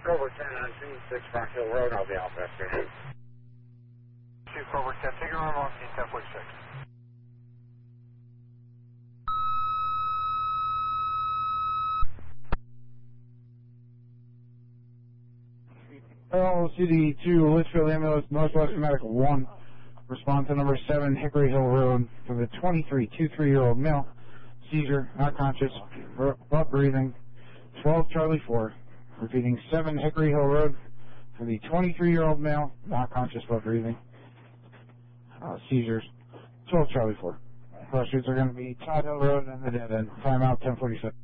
Cobra 10 on 26 Rock Hill Road, I'll be out there soon. 2 Cobra 10, take a run on scene 1046. LCD 2, Litchfield Ambulance, Northwest Medical 1. Response to number 7, Hickory Hill Road for the 23-year-old male. Seizure, not conscious, but breathing. 12 Charlie 4. Repeating 7 Hickory Hill Road for the 23-year-old male, not conscious, but breathing. Seizures, 12 Charlie 4. Pursuits are going to be Todd Hill Road and the dead end. Timeout 1047.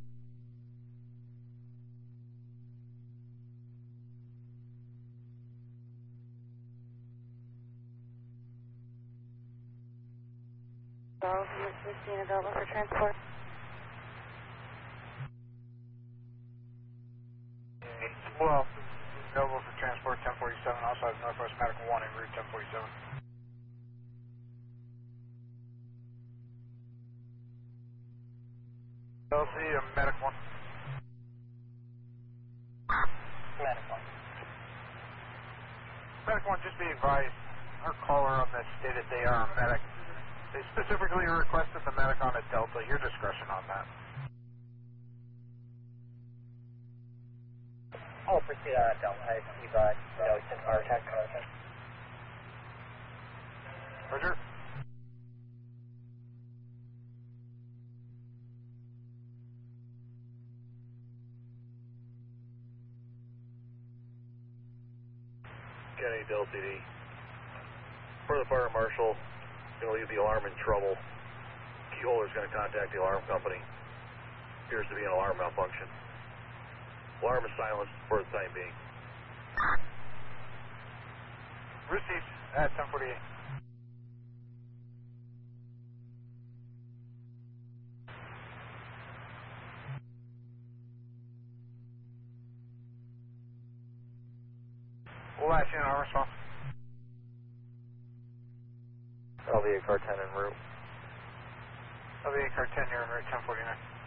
Available for transport. 12, available for transport 1047, outside of Northwest Medical 1 en route 1047. LC, Medic 1. Medic 1. Medic 1, just be advised, our caller on this stated they are a medic. They specifically requested the medic on a Delta. Your discretion on that. I'll proceed on a Delta. I see Delta car attack. Roger. Kennedy, Delta CD. For the fire marshal, going to leave the alarm in trouble. Key holder is going to contact the alarm company. Appears to be an alarm malfunction. Alarm is silenced for the time being. Received at 1048. We'll ask you in our response. LVA car 10 en route. LVA car 10, you're en route 1049.